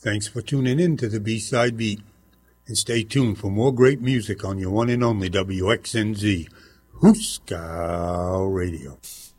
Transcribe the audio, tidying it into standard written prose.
Thanks for tuning in to the B-Side Beat. And stay tuned for more great music on your one and only WXNZ, Hooskow Radio.